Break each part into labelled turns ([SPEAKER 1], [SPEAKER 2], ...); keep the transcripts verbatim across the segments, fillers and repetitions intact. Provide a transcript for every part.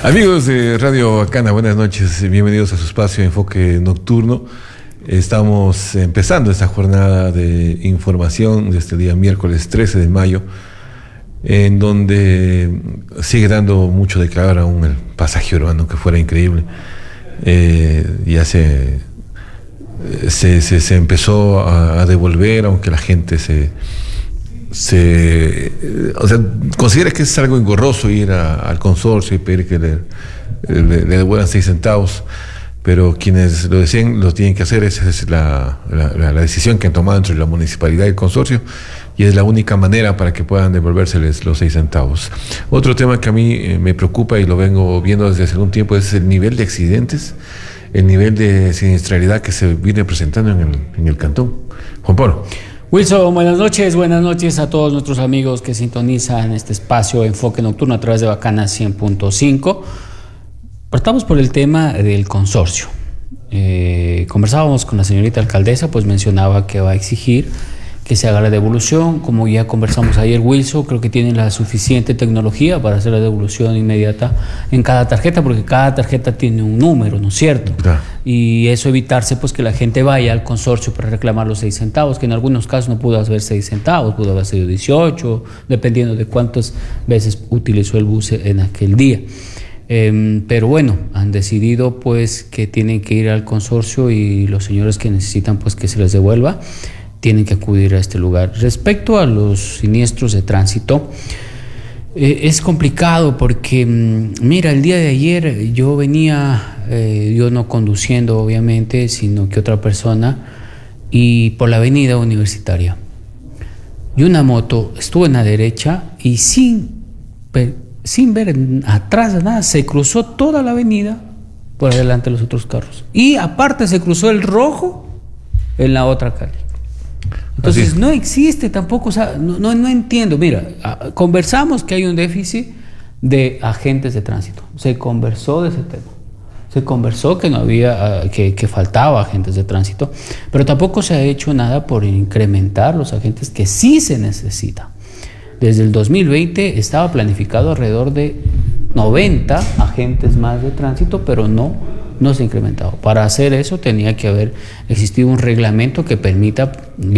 [SPEAKER 1] Amigos de Radio Bacana, buenas noches, bienvenidos a su espacio Enfoque Nocturno. Estamos empezando esta jornada de información de este día miércoles trece de mayo, en donde sigue dando mucho de claro aún el pasaje urbano, que fuera increíble. Eh, ya se, se, se, se empezó a, a devolver, aunque la gente se... se o sea, considera que es algo engorroso ir a, al consorcio y pedir que le, le, le devuelvan seis centavos, pero quienes lo decían lo tienen que hacer. Esa es la, la, la decisión que han tomado entre la municipalidad y el consorcio, y es la única manera para que puedan devolvérseles los seis centavos. Otro tema que a mí eh, me preocupa y lo vengo viendo desde hace algún tiempo es el nivel de accidentes, el nivel de siniestralidad que se viene presentando en el, en el cantón. Juan Pablo.
[SPEAKER 2] Wilson, buenas noches, buenas noches a todos nuestros amigos que sintonizan este espacio Enfoque Nocturno a través de Bacana cien punto cinco. Partamos por el tema del consorcio. Eh, conversábamos con la señorita alcaldesa, pues mencionaba que va a exigir que se haga la devolución. Como ya conversamos ayer, Wilson, creo que tienen la suficiente tecnología para hacer la devolución inmediata en cada tarjeta, porque cada tarjeta tiene un número, ¿no es cierto? Claro. Y eso evitarse pues que la gente vaya al consorcio para reclamar los seis centavos, que en algunos casos no pudo haber seis centavos, pudo haber sido dieciocho, dependiendo de cuántas veces utilizó el bus en aquel día. Eh, pero bueno, han decidido pues que tienen que ir al consorcio, y los señores que necesitan pues que se les devuelva tienen que acudir a este lugar. Respecto a los siniestros de tránsito, eh, es complicado porque, mira, el día de ayer yo venía, eh, yo no conduciendo obviamente, sino que otra persona, y por la avenida Universitaria, y una moto estuvo en la derecha y sin, sin ver atrás de nada, se cruzó toda la avenida por adelante de los otros carros, y aparte se cruzó el rojo en la otra calle. Entonces no existe tampoco, o sea, no, no, no entiendo. Mira, a, conversamos que hay un déficit de agentes de tránsito, se conversó de ese tema, se conversó que no había, uh, que, que faltaba agentes de tránsito, pero tampoco se ha hecho nada por incrementar los agentes que sí se necesita. Desde el dos mil veinte estaba planificado alrededor de noventa agentes más de tránsito, pero no no se ha incrementado. Para hacer eso tenía que haber existido un reglamento que permita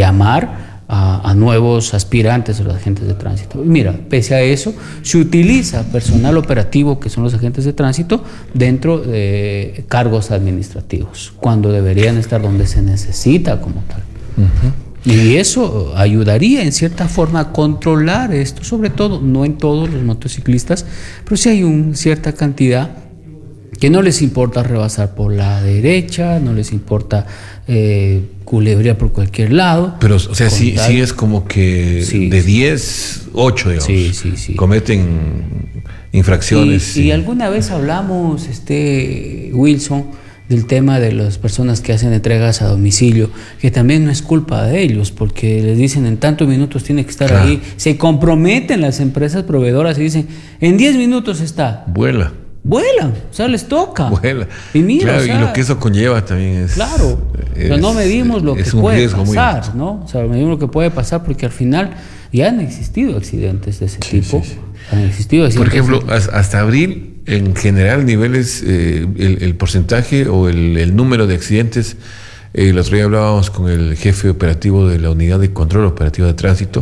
[SPEAKER 2] llamar a, a nuevos aspirantes a los agentes de tránsito. Y mira, pese a eso, se utiliza personal operativo, que son los agentes de tránsito, dentro de cargos administrativos, cuando deberían estar donde se necesita como tal. Uh-huh. Y eso ayudaría en cierta forma a controlar esto, sobre todo, no en todos los motociclistas, pero sí hay una cierta cantidad que no les importa rebasar por la derecha, no les importa eh, culebrear por cualquier lado. Pero, o sea, sí, sí es como que sí, de diez, ocho, digamos, sí, sí, sí. cometen infracciones. Y, sí. y alguna vez hablamos, este Wilson, del tema de las personas que hacen entregas a domicilio, que también no es culpa de ellos, porque les dicen en tantos minutos tiene que estar claro. ahí. Se comprometen las empresas proveedoras y dicen, en diez minutos está.
[SPEAKER 1] Vuela.
[SPEAKER 2] Vuelan, o sea, les toca.
[SPEAKER 1] Vuela.
[SPEAKER 2] Y mira,
[SPEAKER 1] claro,
[SPEAKER 2] o sea,
[SPEAKER 1] y lo que eso conlleva también es.
[SPEAKER 2] Claro, es, pero no medimos lo que puede pasar, ¿no? O sea, medimos lo que puede pasar, porque al final ya han existido accidentes de ese sí, tipo. Sí, sí. Han existido accidentes.
[SPEAKER 1] Por ejemplo, de... hasta abril, en general, niveles, eh, el, el porcentaje o el, el número de accidentes. Eh, el otro día hablábamos con el jefe operativo de la Unidad de Control Operativo de Tránsito,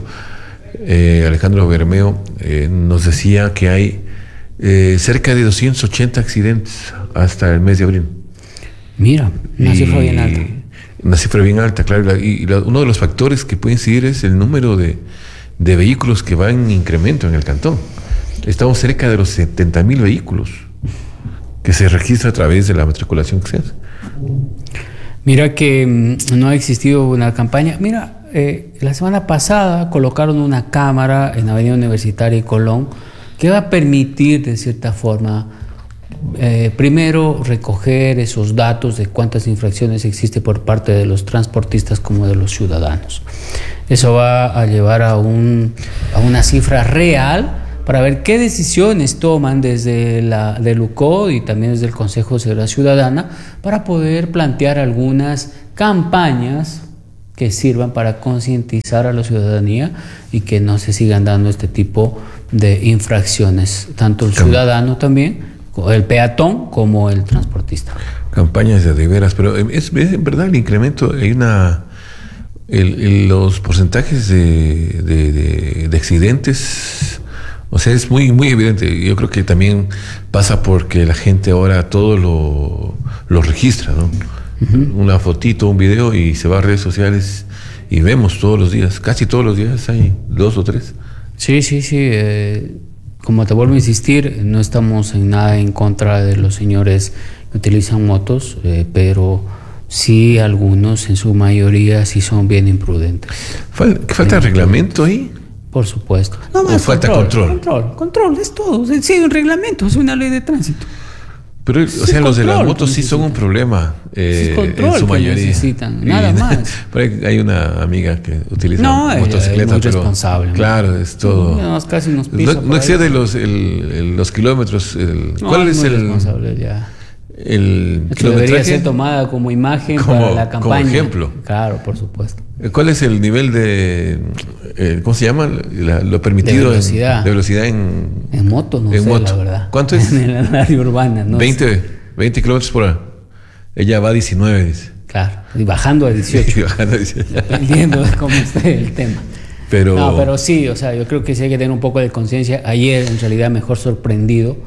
[SPEAKER 1] eh, Alejandro Bermeo, eh, nos decía que hay Eh, cerca de doscientos ochenta accidentes hasta el mes de abril.
[SPEAKER 2] Mira, una y cifra bien alta.
[SPEAKER 1] Una cifra bien alta, claro. Y, y la, uno de los factores que puede incidir es el número de, de vehículos que va en incremento en el cantón. Estamos cerca de los setenta mil vehículos que se registra a través de la matriculación que se hace.
[SPEAKER 2] Mira que mmm, no ha existido una campaña. Mira, eh, la semana pasada colocaron una cámara en Avenida Universitaria y Colón, que va a permitir de cierta forma, eh, primero, recoger esos datos de cuántas infracciones existe por parte de los transportistas como de los ciudadanos. Eso va a llevar a, un, a una cifra real para ver qué decisiones toman desde la del U C O D y también desde el Consejo de Seguridad Ciudadana, para poder plantear algunas campañas que sirvan para concientizar a la ciudadanía y que no se sigan dando este tipo de infracciones, tanto el ciudadano también el peatón como el transportista.
[SPEAKER 1] Campañas de de veras, pero es, es en verdad el incremento, hay una... El, el, los porcentajes de, de, de, de accidentes, o sea, es muy, muy evidente. Yo creo que también pasa porque la gente ahora todo lo, lo registra, ¿no? Uh-huh. Una fotito, un video y se va a redes sociales y vemos todos los días, casi todos los días hay dos o tres.
[SPEAKER 2] Sí, sí, sí. Eh, como te vuelvo a insistir, no estamos en nada en contra de los señores que utilizan motos, eh, pero sí algunos, en su mayoría, sí son bien imprudentes.
[SPEAKER 1] ¿Fal- ¿Falta reglamento ahí?
[SPEAKER 2] Por supuesto.
[SPEAKER 1] No más, falta control.
[SPEAKER 2] Control, control, es todo. Sí, hay un reglamento, es una ley de tránsito.
[SPEAKER 1] Pero, o sea, los de las motos sí son un problema, eh,
[SPEAKER 2] control
[SPEAKER 1] en su mayoría.
[SPEAKER 2] Necesitan, nada más.
[SPEAKER 1] Pero hay una amiga que utiliza
[SPEAKER 2] no,
[SPEAKER 1] motocicleta,
[SPEAKER 2] es muy
[SPEAKER 1] pero
[SPEAKER 2] responsable.
[SPEAKER 1] Claro, es todo.
[SPEAKER 2] No, casi nos pisa
[SPEAKER 1] no, no excede los, el, el, los kilómetros. El,
[SPEAKER 2] no,
[SPEAKER 1] ¿Cuál es,
[SPEAKER 2] es
[SPEAKER 1] el
[SPEAKER 2] responsable ya?
[SPEAKER 1] El
[SPEAKER 2] Esto debería ser tomada como imagen como, para la campaña.
[SPEAKER 1] Como ejemplo.
[SPEAKER 2] Claro, por supuesto.
[SPEAKER 1] ¿Cuál es el nivel de, eh, ¿cómo se llama? La, lo permitido
[SPEAKER 2] de velocidad.
[SPEAKER 1] En, de velocidad en,
[SPEAKER 2] en moto, no
[SPEAKER 1] en
[SPEAKER 2] sé,
[SPEAKER 1] moto.
[SPEAKER 2] La verdad.
[SPEAKER 1] ¿Cuánto es?
[SPEAKER 2] En el área urbana, no
[SPEAKER 1] veinte,
[SPEAKER 2] sé.
[SPEAKER 1] veinte kilómetros por hora. Ella va a diecinueve, dice.
[SPEAKER 2] Claro, y bajando a dieciocho.
[SPEAKER 1] Y bajando a dieciocho.
[SPEAKER 2] Dependiendo de cómo esté el tema.
[SPEAKER 1] Pero...
[SPEAKER 2] No, pero sí, o sea, yo creo que sí hay que tener un poco de conciencia. Ayer, en realidad, mejor sorprendido.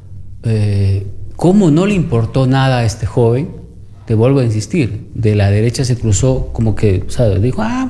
[SPEAKER 2] Eh, ¿Cómo no le importó nada a este joven? Te vuelvo a insistir. De la derecha se cruzó como que, ¿sabes? Dijo, ah,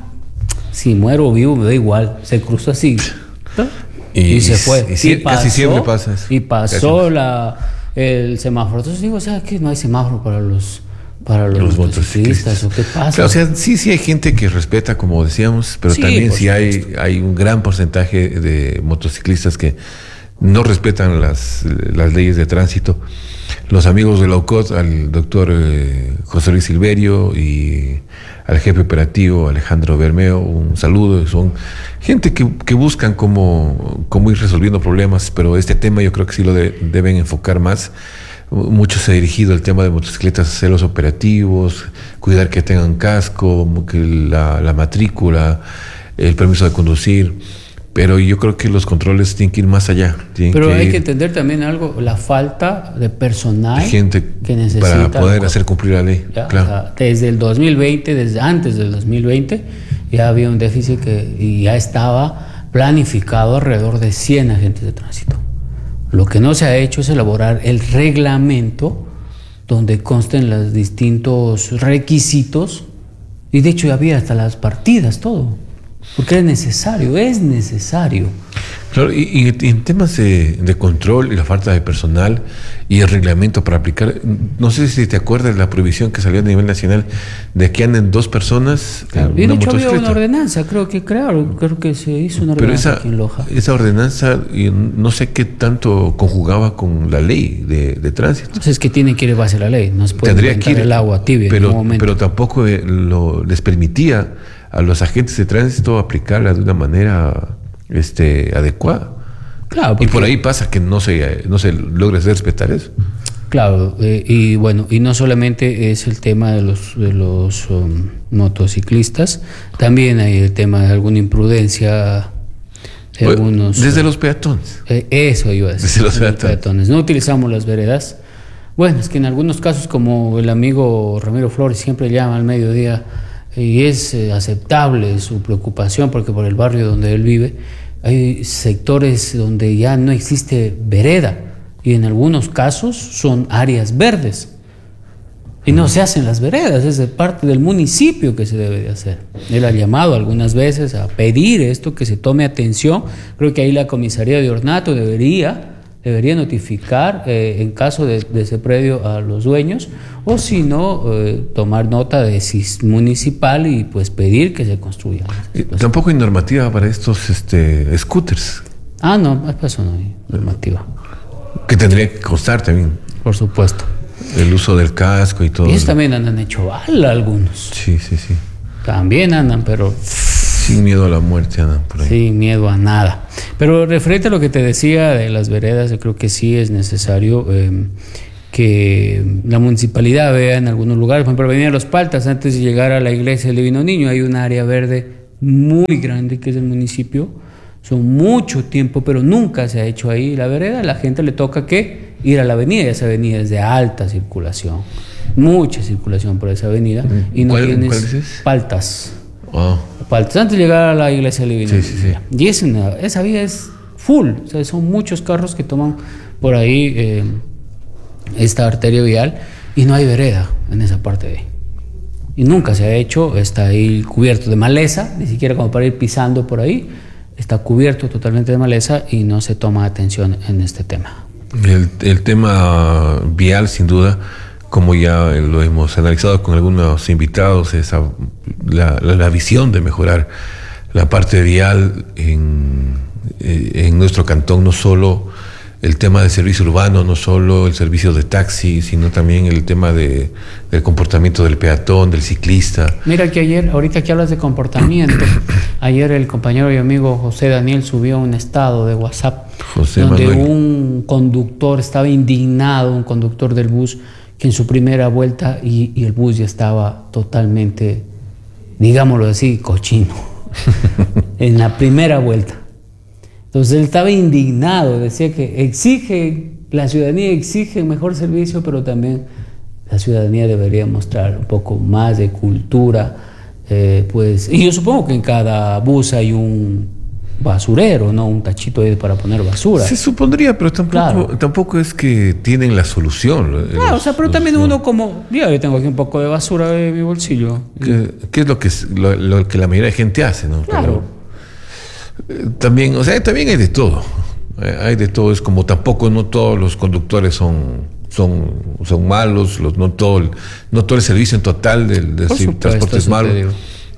[SPEAKER 2] si muero o vivo me da igual. Se cruzó así. ¿no?
[SPEAKER 1] Y,
[SPEAKER 2] y se fue.
[SPEAKER 1] Y, y,
[SPEAKER 2] y pasó,
[SPEAKER 1] casi siempre pasa eso.
[SPEAKER 2] Y pasó la, el semáforo. Entonces digo, ¿sabes qué? No hay semáforo para los... Para los, los motociclistas, ¿o qué pasa?
[SPEAKER 1] Claro, o sea, sí, sí hay gente que respeta, como decíamos, pero sí, también sí hay, hay un gran porcentaje de motociclistas que no respetan las, las leyes de tránsito. Los amigos de la O C O T, al doctor eh, José Luis Silverio y al jefe operativo Alejandro Bermeo, un saludo. Son gente que, que buscan cómo, cómo ir resolviendo problemas, pero este tema yo creo que sí lo de, deben enfocar más. Mucho se ha dirigido el tema de motocicletas, hacer los operativos, cuidar que tengan casco, que la, la matrícula, el permiso de conducir. Pero yo creo que los controles tienen que ir más allá.
[SPEAKER 2] Pero
[SPEAKER 1] que
[SPEAKER 2] hay que entender también algo, la falta de personal
[SPEAKER 1] gente
[SPEAKER 2] que necesita
[SPEAKER 1] para poder hacer cumplir la ley.
[SPEAKER 2] Ya,
[SPEAKER 1] claro.
[SPEAKER 2] O sea, desde el dos mil veinte, desde antes del dos mil veinte, ya había un déficit que y ya estaba planificado alrededor de cien agentes de tránsito. Lo que no se ha hecho es elaborar el reglamento donde consten los distintos requisitos y de hecho ya había hasta las partidas, todo. Porque es necesario, es necesario.
[SPEAKER 1] Claro, y, y en temas de, de control y la falta de personal y el reglamento para aplicar, no sé si te acuerdas de la prohibición que salió a nivel nacional de que anden dos personas
[SPEAKER 2] claro, en una motocicleta. Había una ordenanza, creo que crearon, creo que se hizo una ordenanza
[SPEAKER 1] Pero esa,
[SPEAKER 2] aquí en Loja.
[SPEAKER 1] Esa ordenanza, no sé qué tanto conjugaba con la ley de, de tránsito.
[SPEAKER 2] Entonces es que tiene que ir base a la ley, no se puede
[SPEAKER 1] Tendría que ir
[SPEAKER 2] el agua tibia
[SPEAKER 1] pero,
[SPEAKER 2] en un momento.
[SPEAKER 1] Pero tampoco lo, les permitía a los agentes de tránsito aplicarla de una manera este, adecuada.
[SPEAKER 2] Claro,
[SPEAKER 1] y por ahí pasa que no se, no se logra hacer respetar eso.
[SPEAKER 2] Claro, eh, y bueno, y no solamente es el tema de los, de los um, motociclistas, también hay el tema de alguna imprudencia de
[SPEAKER 1] bueno,
[SPEAKER 2] algunos...
[SPEAKER 1] Desde los peatones.
[SPEAKER 2] Eh, eso iba a decir.
[SPEAKER 1] Desde los
[SPEAKER 2] desde
[SPEAKER 1] peatones.
[SPEAKER 2] peatones. No utilizamos las veredas. Bueno, es que en algunos casos, como el amigo Ramiro Flores siempre llama al mediodía, y es eh, aceptable su preocupación, porque por el barrio donde él vive, hay sectores donde ya no existe vereda y en algunos casos son áreas verdes y no se hacen las veredas, es de parte del municipio que se debe de hacer. Él ha llamado algunas veces a pedir esto, que se tome atención. Creo que ahí la comisaría de ornato debería debería notificar eh, en caso de, de ese predio a los dueños, o si no, eh, tomar nota de si es municipal y pues pedir que se construya.
[SPEAKER 1] Eh, tampoco hay normativa para estos este, scooters.
[SPEAKER 2] Ah, no, eso no hay normativa.
[SPEAKER 1] Que tendría que constar también.
[SPEAKER 2] Por supuesto.
[SPEAKER 1] El uso del casco y todo.
[SPEAKER 2] Y ellos también andan hecho bala algunos.
[SPEAKER 1] Sí, sí, sí.
[SPEAKER 2] También andan, pero...
[SPEAKER 1] Sin miedo a la muerte andan por ahí.
[SPEAKER 2] Sin miedo a nada. Pero referente a lo que te decía de las veredas, yo creo que sí es necesario eh, que la municipalidad vea en algunos lugares. Por ejemplo, venir a Los Paltas, antes de llegar a la iglesia del Divino Niño, hay un área verde muy grande que es el municipio. Son mucho tiempo, pero nunca se ha hecho ahí la vereda. A la gente le toca que ir a la avenida, y esa avenida es de alta circulación, mucha circulación por esa avenida, y no
[SPEAKER 1] ¿Cuál,
[SPEAKER 2] tienes
[SPEAKER 1] ¿cuál dices?
[SPEAKER 2] Paltas.
[SPEAKER 1] Oh.
[SPEAKER 2] Paltas, antes de llegar a la iglesia divina.
[SPEAKER 1] Sí, sí, sí.
[SPEAKER 2] Y es una, esa vía es full, o sea, son muchos carros que toman por ahí eh, esta arteria vial, y no hay vereda en esa parte de ahí. Y nunca se ha hecho, está ahí cubierto de maleza, ni siquiera como para ir pisando por ahí, está cubierto totalmente de maleza y no se toma atención en este tema.
[SPEAKER 1] El, el tema vial, sin duda, como ya lo hemos analizado con algunos invitados, esa, la, la, la visión de mejorar la parte vial en, en nuestro cantón, no solo el tema del servicio urbano, no solo el servicio de taxi, sino también el tema de, del comportamiento del peatón, del ciclista.
[SPEAKER 2] Mira que ayer, ahorita que hablas de comportamiento, ayer el compañero y amigo José Daniel subió un estado de WhatsApp
[SPEAKER 1] José
[SPEAKER 2] donde
[SPEAKER 1] Manuel.
[SPEAKER 2] un conductor estaba indignado, un conductor del bus, que en su primera vuelta y, y el bus ya estaba totalmente, digámoslo así, cochino, en la primera vuelta. Entonces él estaba indignado, decía que exige, la ciudadanía exige mejor servicio, pero también la ciudadanía debería mostrar un poco más de cultura, eh, pues, y yo supongo que en cada bus hay un basurero, ¿no? Un tachito ahí para poner basura.
[SPEAKER 1] Se supondría, pero tampoco,
[SPEAKER 2] Claro.
[SPEAKER 1] tampoco es que tienen la solución.
[SPEAKER 2] Claro,
[SPEAKER 1] Los-
[SPEAKER 2] o sea, pero
[SPEAKER 1] los-
[SPEAKER 2] también
[SPEAKER 1] los-
[SPEAKER 2] uno como, ya yo tengo aquí un poco de basura en mi bolsillo.
[SPEAKER 1] ¿Qué, qué es lo que, es- lo, lo que la mayoría de gente hace, no?
[SPEAKER 2] Claro.
[SPEAKER 1] Pero, eh, también, o sea, también hay de todo. Eh, hay de todo. Es como tampoco no todos los conductores son, son, son malos, los, no todo el, no todo el servicio en total del, del
[SPEAKER 2] Por
[SPEAKER 1] ci-
[SPEAKER 2] supuesto,
[SPEAKER 1] transporte es
[SPEAKER 2] eso te
[SPEAKER 1] malo.
[SPEAKER 2] digo.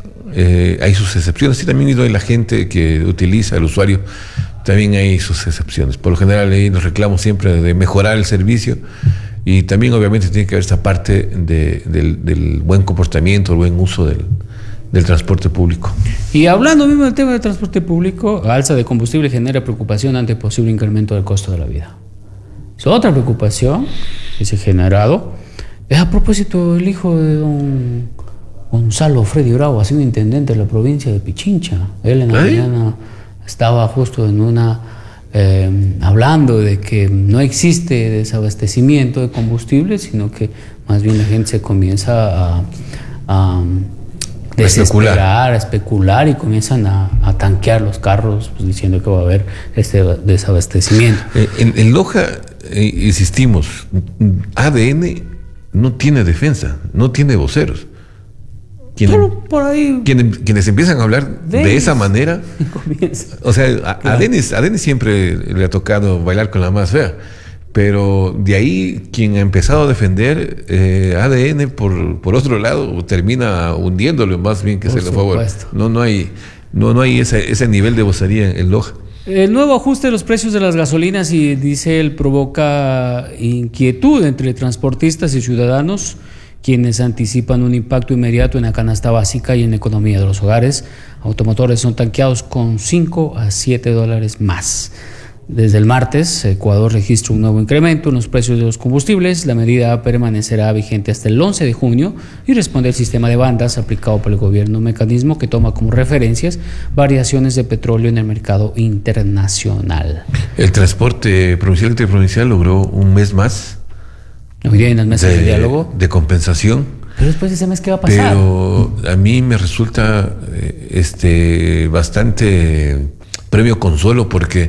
[SPEAKER 1] Eh, hay sus excepciones. Sí, también hay la gente que utiliza, el usuario, también hay sus excepciones. Por lo general, ahí nos reclamos siempre de mejorar el servicio, y también obviamente tiene que haber esa parte de, del, del buen comportamiento, el buen uso del, del transporte público.
[SPEAKER 2] Y hablando mismo del tema del transporte público, la alza de combustible genera preocupación ante posible incremento del costo de la vida. Es otra preocupación que se ha generado. Es a propósito del hijo de don Gonzalo Freddy Bravo, ha sido intendente de la provincia de Pichincha. Él en la
[SPEAKER 1] ¿Ay?
[SPEAKER 2] mañana estaba justo en una, eh, hablando de que no existe desabastecimiento de combustible, sino que más bien la gente se comienza a, a desesperar,
[SPEAKER 1] especular.
[SPEAKER 2] a especular y comienzan a, a tanquear los carros, pues, diciendo que va a haber este desabastecimiento.
[SPEAKER 1] Eh, en, en Loja, eh, insistimos, A D N no tiene defensa, no tiene voceros. Quienes,
[SPEAKER 2] Pero por ahí
[SPEAKER 1] quienes, quienes empiezan a hablar de,
[SPEAKER 2] de
[SPEAKER 1] esa manera,
[SPEAKER 2] comienza.
[SPEAKER 1] o sea, a,
[SPEAKER 2] Claro.
[SPEAKER 1] a, Denis, a Denis siempre le ha tocado bailar con la más fea, pero de ahí quien ha empezado a defender eh, A D N por, por otro lado termina hundiéndolo más bien que
[SPEAKER 2] Por
[SPEAKER 1] se le favor.
[SPEAKER 2] supuesto.
[SPEAKER 1] No, no hay, no, no hay ese, ese nivel de vocería en, en Loja.
[SPEAKER 2] El nuevo ajuste de los precios de las gasolinas, y dice él, provoca inquietud entre transportistas y ciudadanos, quienes anticipan un impacto inmediato en la canasta básica y en la economía de los hogares. Automotores son tanqueados con cinco a siete dólares más. Desde el martes, Ecuador registra un nuevo incremento en los precios de los combustibles. La medida permanecerá vigente hasta el once de junio y responde al sistema de bandas aplicado por el gobierno, un mecanismo que toma como referencias variaciones de petróleo en el mercado internacional.
[SPEAKER 1] El transporte provincial y interprovincial logró un mes más
[SPEAKER 2] Hoy día en las mesas de, de diálogo.
[SPEAKER 1] de compensación.
[SPEAKER 2] Pero después de ese mes, ¿qué va a pasar?
[SPEAKER 1] Pero a mí me resulta eh, este bastante premio consuelo, porque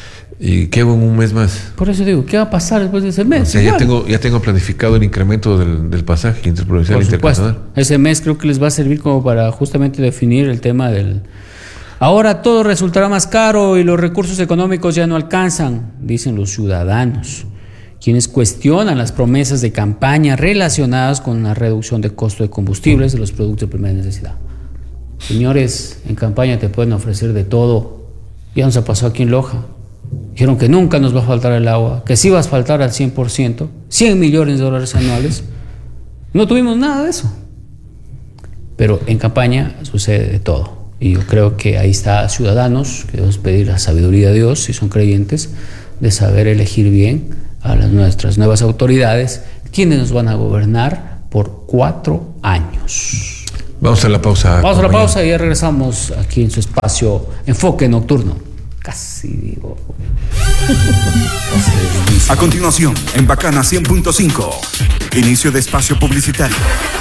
[SPEAKER 1] ¿y qué hago en un mes más?
[SPEAKER 2] Por eso digo, ¿qué va a pasar después de ese mes?
[SPEAKER 1] O sea, ya
[SPEAKER 2] Igual.
[SPEAKER 1] tengo, ya tengo planificado el incremento del, del pasaje interprovincial
[SPEAKER 2] Por
[SPEAKER 1] e
[SPEAKER 2] supuesto.
[SPEAKER 1] internacional.
[SPEAKER 2] Ese mes creo que les va a servir como para justamente definir el tema del... Ahora todo resultará más caro y los recursos económicos ya no alcanzan, dicen los ciudadanos, quienes cuestionan las promesas de campaña relacionadas con la reducción de costo de combustibles de los productos de primera necesidad. Señores, en campaña te pueden ofrecer de todo. Ya nos ha pasado aquí en Loja. Dijeron que nunca nos va a faltar el agua, que sí va a faltar al cien por ciento, cien millones de dólares anuales. No tuvimos nada de eso. Pero en campaña sucede de todo. Y yo creo que ahí está ciudadanos, que debemos pedir la sabiduría de Dios, si son creyentes, de saber elegir bien a las nuestras nuevas autoridades, quienes nos van a gobernar por cuatro años.
[SPEAKER 1] Vamos a la pausa.
[SPEAKER 2] Vamos a la
[SPEAKER 1] compañero.
[SPEAKER 2] pausa y ya regresamos aquí en su espacio Enfoque Nocturno. Casi digo. Casi digo.
[SPEAKER 3] A continuación, en Bacana cien punto cinco, inicio de espacio publicitario.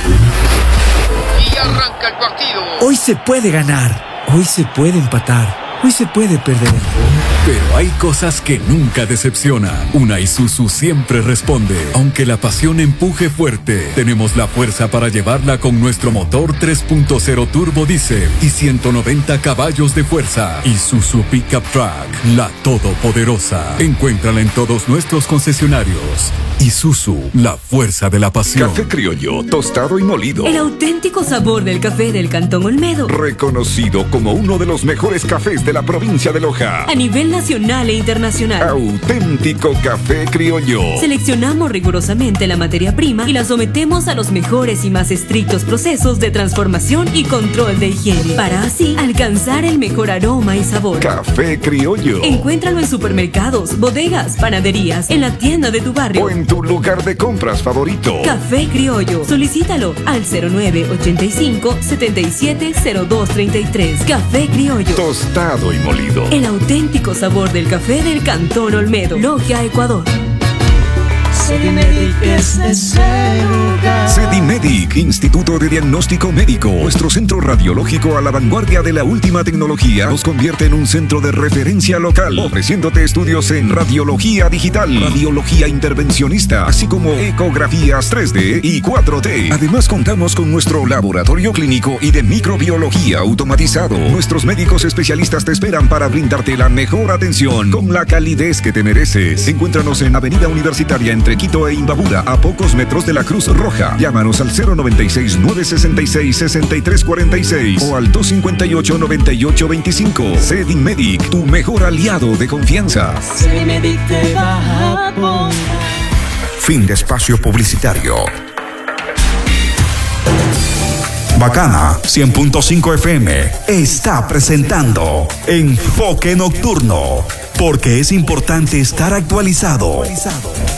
[SPEAKER 4] Y arranca el partido.
[SPEAKER 5] Hoy se puede ganar, hoy se puede empatar, hoy se puede perder.
[SPEAKER 6] Pero hay cosas que nunca decepcionan. Una Isuzu siempre responde. Aunque la pasión empuje fuerte, tenemos la fuerza para llevarla con nuestro motor tres punto cero turbo diésel y ciento noventa caballos de fuerza. Isuzu Pickup Truck, la todopoderosa. Encuéntrala en todos nuestros concesionarios. Isuzu, la fuerza de la pasión.
[SPEAKER 7] Café criollo, tostado y molido.
[SPEAKER 8] El auténtico sabor del café del Cantón Olmedo.
[SPEAKER 7] Reconocido como uno de los mejores cafés de la provincia de Loja.
[SPEAKER 8] A nivel nacional e internacional.
[SPEAKER 7] Auténtico café criollo.
[SPEAKER 8] Seleccionamos rigurosamente la materia prima y la sometemos a los mejores y más estrictos procesos de transformación y control de higiene, para así alcanzar el mejor aroma y sabor.
[SPEAKER 7] Café criollo.
[SPEAKER 8] Encuéntralo en supermercados, bodegas, panaderías, en la tienda de tu barrio
[SPEAKER 7] o en tu lugar de compras favorito.
[SPEAKER 8] Café criollo. Solicítalo al cero nueve ochenta y cinco setenta y siete cero dos treinta y tres. Café criollo.
[SPEAKER 7] Tostado y molido.
[SPEAKER 8] El auténtico sabor del café del Cantón Olmedo. Logia, Ecuador.
[SPEAKER 9] Sedimedic es ese lugar.
[SPEAKER 7] Sedimedic, Instituto de Diagnóstico Médico. Nuestro centro radiológico a la vanguardia de la última tecnología nos convierte en un centro de referencia local, ofreciéndote estudios en radiología digital, radiología intervencionista, así como ecografías tres D y cuatro D. Además, contamos con nuestro laboratorio clínico y de microbiología automatizado. Nuestros médicos especialistas te esperan para brindarte la mejor atención con la calidez que te mereces. Encuéntranos en Avenida Universitaria entre Quito e Imbabura, a pocos metros de la Cruz Roja. Llámanos al cero noventa y seis, nueve sesenta y seis, sesenta y tres cuarenta y seis o al dos cincuenta y ocho, noventa y ocho veinticinco. Sedimedic, tu mejor aliado de confianza.
[SPEAKER 9] Sedimedic te va a apoyar.
[SPEAKER 3] Fin de espacio publicitario. Bacana cien punto cinco F M está presentando Enfoque Nocturno, porque es importante estar actualizado.